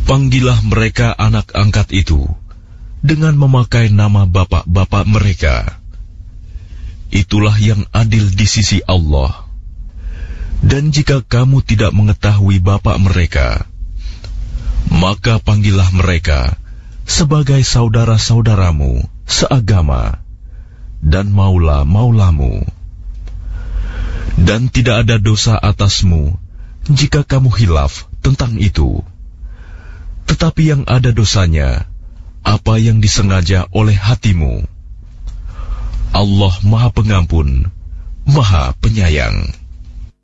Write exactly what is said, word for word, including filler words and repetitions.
Panggillah mereka anak angkat itu dengan memakai nama bapak-bapak mereka. Itulah yang adil di sisi Allah. Dan jika kamu tidak mengetahui bapak mereka, maka panggillah mereka sebagai saudara-saudaramu seagama dan maula-maulamu. Dan tidak ada dosa atasmu jika kamu khilaf tentang itu. Tetapi yang ada dosanya apa yang disengaja oleh hatimu. Allah Maha Pengampun, Maha Penyayang.